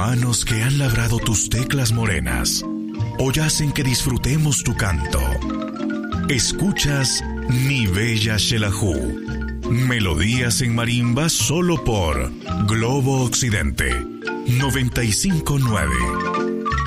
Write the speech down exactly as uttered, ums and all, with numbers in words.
manos que han labrado tus teclas morenas hoy hacen que disfrutemos tu canto. Escuchas Mi Bella Xelajú, melodías en marimba solo por Globo Occidente noventa y cinco punto nueve.